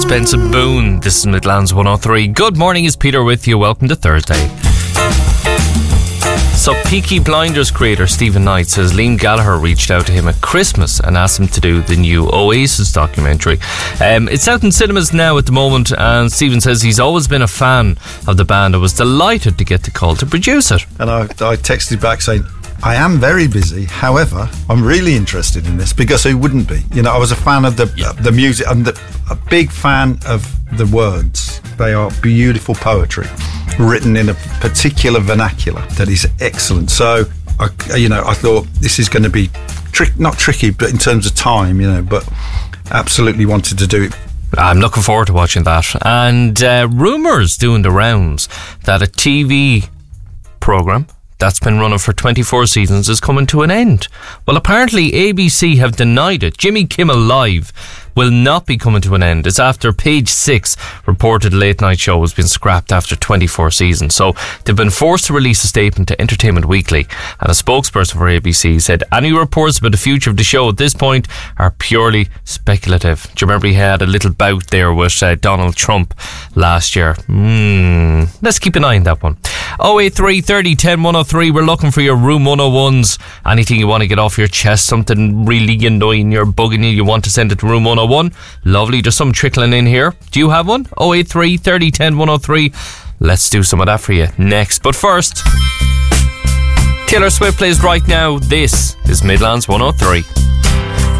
Spencer Boone. This is Midlands 103. Good morning, it's Peter with you. Welcome to Thursday. So Peaky Blinders creator Stephen Knight says Liam Gallagher reached out to him at Christmas and asked him to do the new Oasis documentary. It's out in cinemas now at the moment, and Stephen says he's always been a fan of the band and was delighted to get the call to produce it. And I texted back saying, I am very busy, however, I'm really interested in this, because who wouldn't be? You know, I was a fan of the music. I'm a big fan of the words. They are beautiful poetry, written in a particular vernacular that is excellent. So, I thought this is going to be not tricky, but in terms of time, but absolutely wanted to do it. I'm looking forward to watching that. And rumours doing the rounds that a TV programme that's been running for 24 seasons is coming to an end. Well, apparently ABC have denied it. Jimmy Kimmel Live will not be coming to an end. It's after Page 6 reported late night show has been scrapped after 24 seasons. So they've been forced to release a statement to Entertainment Weekly, and a spokesperson for ABC said any reports about the future of the show at this point are purely speculative. Do you remember he had a little bout there with Donald Trump last year? Let's keep an eye on that one. 083 30 10 103. We're looking for your Room 101s. Anything you want to get off your chest, something really annoying you're bugging you want to send it to Room 101. Lovely, there's some trickling in here. Do you have one? 083 30 10 103. Let's do some of that for you next. But first, Taylor Swift plays right now. This is Midlands 103.